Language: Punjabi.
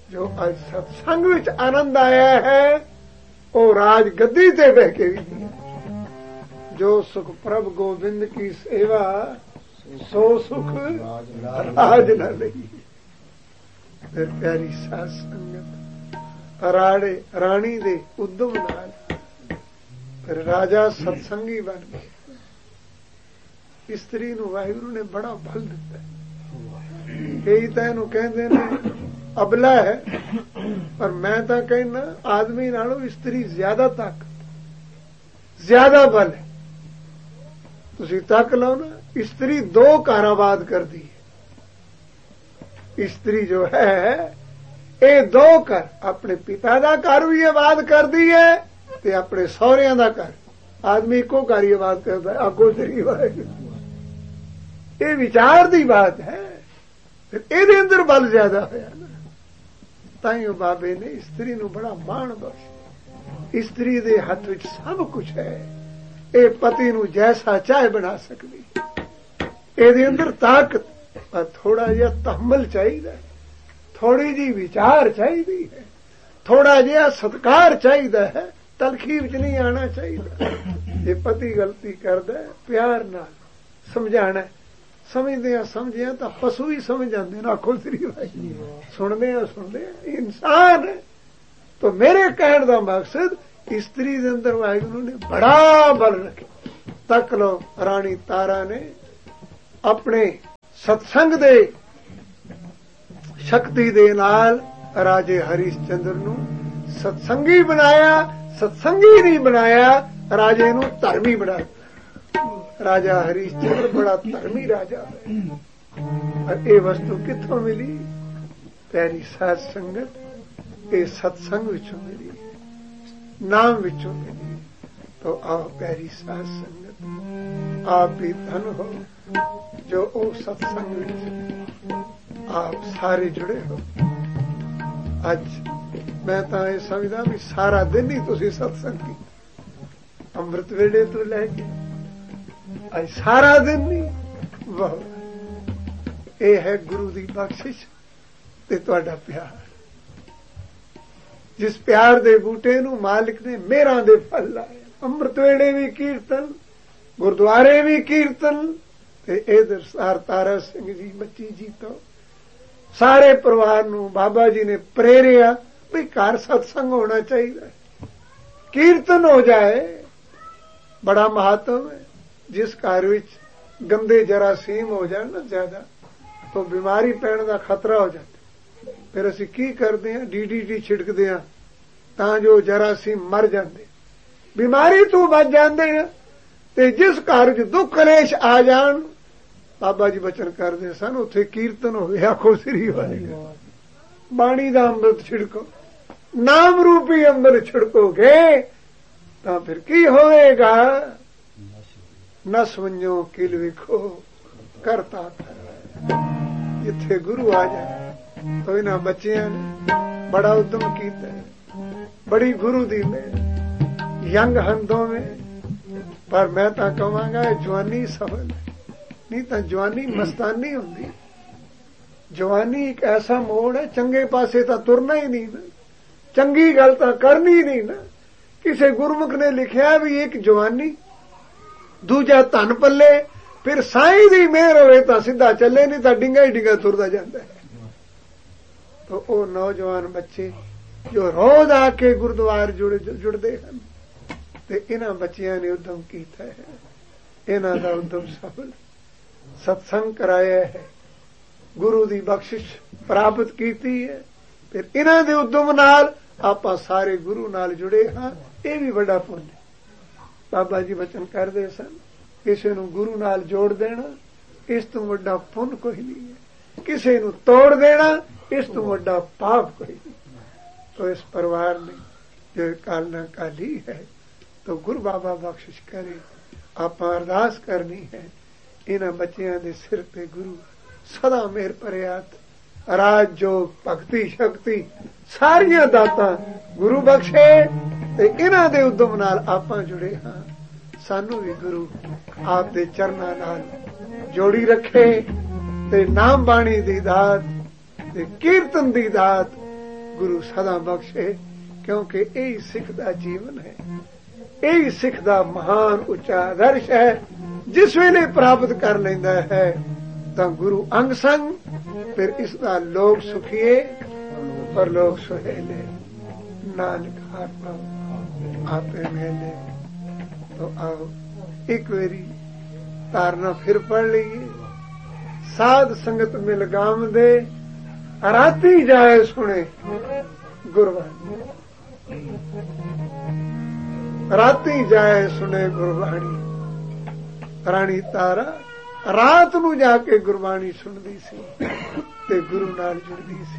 ਜੋ ਅੱਜ ਸਤਸੰਗ ਵਿੱਚ ਆਨੰਦ ਆਇਆ ਹੈ ਉਹ ਰਾਜ ਗੱਦੀ ਤੇ ਬਹਿ ਕੇ ਵੀ ਨਹੀਂ ਹੈ। ਜੋ ਸੁਖ ਪ੍ਰਭ ਗੋਬਿੰਦ ਕੀ ਸੇਵਾ ਸੋ ਸੁਖ ਰਾਜ ਨਾ ਲਈ। ਫਿਰ ਪਿਆਰੀ ਸਾਧ ਸੰਗਤ ਰਾੜੇ ਰਾਣੀ ਦੇ ਉਦਮ ਨਾਲ ਫਿਰ ਰਾਜਾ ਸਤਸੰਗੀ ਬਣ ਗਿਆ। ਇਸਤਰੀ ਨੂੰ ਵਾਹਿਗੁਰੂ ਨੇ ਬੜਾ ਬਲ ਦਿੱਤਾ। ਕਈ ਤਾਂ ਇਹਨੂੰ ਕਹਿੰਦੇ ਨੇ ਅਬਲਾ ਹੈ, ਪਰ ਮੈਂ ਤਾਂ ਕਹਿੰਦਾ ਆਦਮੀ ਨਾਲੋਂ ਇਸਤਰੀ ਜ਼ਿਆਦਾ ਤਾਕਤ, ਜ਼ਿਆਦਾ ਬਲ ਹੈ। ਤੁਸੀਂ ਤੱਕ ਲਓ ਨਾ, ਇਸਤਰੀ 2 ਘਰ ਆਬਾਦ ਕਰਦੀ ਹੈ। ਇਸਤਰੀ ਜੋ ਹੈ ਇਹ 2 ਘਰ, ਆਪਣੇ ਪਿਤਾ ਦਾ ਘਰ ਵੀ ਆਬਾਦ ਕਰਦੀ ਹੈ ਤੇ ਆਪਣੇ ਸਹੁਰਿਆਂ ਦਾ ਘਰ। ਆਦਮੀ ਇੱਕੋ ਘਰ ਹੀ ਆਬਾਦ ਕਰਦਾ, ਆਗੋ ਤੇਰੀ ਵਾਹਿਗੁਰੂ। ਇਹ ਵਿਚਾਰ ਦੀ ਬਾਤ ਹੈ। ਫਿਰ ਇਹਦੇ ਅੰਦਰ ਬਲ ਜ਼ਿਆਦਾ ਹੋਇਆ ਨਾ, ਤਾਂ ਹੀ ਉਹ ਬਾਬੇ ਨੇ ਇਸਤਰੀ ਨੂੰ ਬੜਾ ਮਾਣ ਬਖਸ਼ਿਆ। ਇਸਤਰੀ ਦੇ ਹੱਥ ਵਿੱਚ ਸਭ ਕੁਝ ਹੈ। ਇਹ ਪਤੀ ਨੂੰ ਜੈਸਾ ਚਾਹੇ ਬਣਾ ਸਕਦੀ। ਇਹਦੇ ਅੰਦਰ ਤਾਕਤ, ਪਰ ਥੋੜਾ ਜਿਹਾ ਤਹਮਲ ਚਾਹੀਦਾ, ਥੋੜੀ ਜਿਹੀ ਵਿਚਾਰ ਚਾਹੀਦੀ ਹੈ, ਥੋੜਾ ਜਿਹਾ ਸਤਕਾਰ ਚਾਹੀਦਾ ਹੈ। ਤਲਖੀ ਵਿੱਚ ਨਹੀਂ ਆਣਾ ਚਾਹੀਦਾ। ਜੇ ਪਤੀ ਗਲਤੀ ਕਰਦਾ ਪਿਆਰ ਨਾਲ ਸਮਝਾਣਾ। ਸਮਝਦੇ ਆ ਸਮਝਿਆ ਤਾਂ ਪਸ਼ੂ ਵੀ ਸਮਝ ਜਾਂਦੇ ਨੇ। ਆਖੋ ਸ੍ਰੀ ਵਾਹਿਗੁਰੂ। ਸੁਣਦੇ ਆ ਇਨਸਾਨ ਹੈ। ਤਾਂ ਮੇਰੇ ਕਹਿਣ ਦਾ ਮਕਸਦ ਇਸਤਰੀ ਦੇ ਅੰਦਰ ਵਾਹਿਗੁਰੂ ਨੇ ਬੜਾ ਬਲ ਰੱਖਿਆ। ਤੱਕ ਲੋ ਰਾਣੀ ਤਾਰਾ ਨੇ ਆਪਣੇ ਸਤਸੰਗ ਦੇ ਸ਼ਕਤੀ ਦੇ ਨਾਲ ਰਾਜੇ ਹਰੀਸ਼ ਚੰਦਰ ਨੂੰ ਸਤਸੰਗੀ ਬਣਾਇਆ। ਸਤਸੰਗੀ ਨਹੀਂ ਬਣਾਇਆ, ਰਾਜੇ ਨੂੰ ਧਰਮੀ ਬਣਾਇਆ। ਰਾਜਾ ਹਰੀਸ਼ ਚੰਦਰ ਬੜਾ ਧਰਮੀ ਰਾਜਾ ਹੈ। ਇਹ ਵਸਤੂ ਕਿੱਥੋਂ ਮਿਲੀ? ਪਿਆਰੀ ਸਾਧ ਸੰਗਤ, ਇਹ ਸਤਸੰਗ ਵਿੱਚੋਂ ਮਿਲੀ, ਨਾਮ ਵਿੱਚੋਂ ਮਿਲੀ। ਤਾਂ ਆਓ ਪਿਆਰੀ ਸਾਧ ਸੰਗਤ, ਆਪ ਵੀ ਧਨ ਹੋ ਜੋ ਉਹ ਸਤਸੰਗ ਵਿੱਚ ਆਪ ਸਾਰੇ ਜੁੜੇ ਹੋ। ਅੱਜ ਮੈਂ ਤਾਂ ਇਹ ਸਮਝਦਾ ਵੀ ਸਾਰਾ ਦਿਨ ਹੀ ਤੁਸੀਂ ਸਤਸੰਗ ਕੀਤਾ, ਅੰਮ੍ਰਿਤ ਵੇਲੇ ਤੋਂ ਲੈ ਕੇ ਅੱਜ ਸਾਰਾ ਦਿਨ ਨਹੀਂ। ਵਾਹ, ਇਹ ਹੈ ਗੁਰੂ ਦੀ ਬਖਸ਼ਿਸ਼ ਤੇ ਤੁਹਾਡਾ ਪਿਆਰ। ਜਿਸ ਪਿਆਰ ਦੇ ਬੂਟੇ ਨੂੰ ਮਾਲਿਕ ਨੇ ਮਿਹਰਾਂ ਦੇ ਫਲ ਲਾਏ। ਅੰਮ੍ਰਿਤ ਵੇਲੇ ਵੀ ਕੀਰਤਨ, ਗੁਰਦੁਆਰੇ ਵੀ ਕੀਰਤਨ, ਤੇ ਇਧਰ ਸਰ ਤਾਰਾ ਸਿੰਘ ਜੀ ਬੱਚੀ ਜੀ ਤੋਂ ਸਾਰੇ ਪਰਿਵਾਰ ਨੂੰ ਬਾਬਾ ਜੀ ਨੇ ਪ੍ਰੇਰਿਆ ਵੀ ਘਰ ਸਤਸੰਗ ਹੋਣਾ ਚਾਹੀਦਾ, ਕੀਰਤਨ ਹੋ ਜਾਏ। ਬੜਾ ਮਹੱਤਵ ਹੈ। ਜਿਸ ਘਰ ਵਿੱਚ ਗੰਦੇ ਜਰਾਸੀਮ ਹੋ ਜਾਣ ਨਾ ਜ਼ਿਆਦਾ, ਤਾਂ ਬਿਮਾਰੀ ਪੈਣ ਦਾ ਖਤਰਾ ਹੋ ਜਾਂਦਾ। ਫਿਰ ਅਸੀਂ ਕੀ ਕਰਦੇ ਹਾਂ? DDT ਛਿੜਕਦੇ ਹਾਂ ਤਾਂ ਜੋ ਜਰਾਸੀਮ ਮਰ ਜਾਂਦੇ, ਬਿਮਾਰੀ ਤੋਂ ਬਚ ਜਾਂਦੇ ਆ। ਤੇ ਜਿਸ ਘਰ 'ਚ ਦੁੱਖ ਕਲੇਸ਼ ਆ ਜਾਣ, ਬਾਬਾ ਜੀ ਬਚਨ ਕਰਦੇ ਸਨ ਉੱਥੇ ਕੀਰਤਨ ਹੋਵੇ। ਆਖੋ ਸ੍ਰੀ ਵਾਹਿਗੁਰੂ। ਬਾਣੀ ਦਾ ਅੰਮ੍ਰਿਤ ਛਿੜਕੋ, ਨਾਮ ਰੂਪੀ ਅੰਮ੍ਰਿਤ ਛਿੜਕੋਗੇ ਤਾਂ ਫਿਰ ਕੀ ਹੋਵੇਗਾ? ਨਸ ਵੰਜੋ ਕਿਲ ਵਿਖੋ ਕਰਤਾ ਜਿੱਥੇ ਗੁਰੂ ਆ ਜਾਏ। ਤਾਂ ਇਹਨਾਂ ਬੱਚਿਆਂ ਨੇ ਬੜਾ ਉਦਮ ਕੀਤਾ, ਬੜੀ ਗੁਰੂ ਦੀ ਮਿਹਰ। ਯੰਗ ਹਨ ਦੋਵੇਂ, ਪਰ ਮੈਂ ਤਾਂ ਕਹਾਂਗਾ ਜਵਾਨੀ ਸਫਲ ਨਹੀਂ ਤਾਂ ਜਵਾਨੀ ਮਸਤਾਨੀ ਹੁੰਦੀ। ਜਵਾਨੀ ਇੱਕ ਐਸਾ ਮੋੜ ਹੈ, ਚੰਗੇ ਪਾਸੇ ਤਾਂ ਤੁਰਨਾ ਹੀ ਨਹੀਂ ਨਾ, ਚੰਗੀ ਗੱਲ ਤਾਂ ਕਰਨੀ ਨਹੀਂ ਨਾ। ਕਿਸੇ ਗੁਰਮੁਖ ਨੇ ਲਿਖਿਆ ਵੀ ਇੱਕ ਜਵਾਨੀ, ਦੂਜਾ ਧਨ ਪੱਲੇ, ਫਿਰ ਸਾਈਂ ਦੀ ਮਿਹਰ ਹੋਵੇ ਤਾਂ ਸਿੱਧਾ ਚੱਲੇ, ਨਹੀਂ ਤਾਂ ਡਿੰਗਾ ਹੀ ਡਿੰਗਾ ਤੁਰਦਾ ਜਾਂਦਾ ਹੈ। ਤਾਂ ਉਹ ਨੌਜਵਾਨ ਬੱਚੇ ਜੋ ਰੋਜ਼ ਆ ਕੇ ਗੁਰਦੁਆਰੇ ਜੁੜਦੇ ਹਨ, ਤੇ ਇਹਨਾਂ ਬੱਚਿਆਂ ਨੇ ਉਦਮ ਕੀਤਾ ਹੈ। ਇਹਨਾਂ ਦਾ ਉਦਮ ਸਫਲ, ਸਤਸੰਗ ਕਰਾਇਆ ਹੈ, ਗੁਰੂ ਦੀ ਬਖਸ਼ਿਸ਼ ਪ੍ਰਾਪਤ ਕੀਤੀ ਹੈ। ਫਿਰ ਇਹਨਾਂ ਦੇ ਉਦਮ ਨਾਲ ਆਪਾਂ ਸਾਰੇ ਗੁਰੂ ਨਾਲ ਜੁੜੇ ਹਾਂ। ਇਹ ਵੀ ਵੱਡਾ ਪੁੰਨ ਹੈ। ਬਾਬਾ ਜੀ ਬਚਨ ਕਰਦੇ ਸਨ, ਕਿਸੇ ਨੂੰ ਗੁਰੂ ਨਾਲ ਜੋੜ ਦੇਣਾ ਇਸ ਤੋਂ ਵੱਡਾ ਪੁੰਨ ਕੋਈ ਨਹੀਂ ਹੈ। ਕਿਸੇ ਨੂੰ ਤੋੜ ਦੇਣਾ ਇਸ ਤੋਂ ਵੱਡਾ ਪਾਪ ਕੋਈ ਨਹੀਂ। तो इस परिवार ने जो कालना काली है, तो गुरु बाबा बख्शिश करे। आप अरदास करनी है, इन्हां बच्चियां दे सिर ते गुरु सदा मेहर भरियात राज जोग भगती शक्ति सारियां दातां गुरु बख्शे ते इन्हां दे उद्यम नाल आपां जुड़े हां। सानू भी गुरु आप दे चरनां नाल जोड़ी रखे ते नाम बाणी दी दात ते कीर्तन दी दात ਗੁਰੂ ਸਦਾ ਬਖਸ਼ੇ, ਕਿਉਂਕਿ ਇਹੀ ਸਿੱਖ ਦਾ ਜੀਵਨ ਹੈ, ਇਹੀ ਸਿੱਖ ਦਾ ਮਹਾਨ ਉੱਚਾ ਆਦਰਸ਼ ਹੈ। ਜਿਸ ਵੇਲੇ ਪ੍ਰਾਪਤ ਕਰ ਲੈਂਦਾ ਹੈ ਤਾਂ ਗੁਰੂ ਅੰਗ ਸੰਗ, ਫਿਰ ਇਸ ਦਾ ਲੋਕ ਸੁਖੀਏ ਪਰ ਲੋਕ ਸੁਹੇਲੇ, ਨਾਨਕ ਆਪੇ ਮੇਲੇ। तो आओ एक वेरी तारना फिर पढ़ लीजिए। साध संगत मिल गाम दे, राती जाए सुने गुरबाणी, राती जाए सुने गुरबाणी। राणी तारा रात नूं जाके गुरबाणी सुनदी सी ते गुरु नाल जुड़दी सी।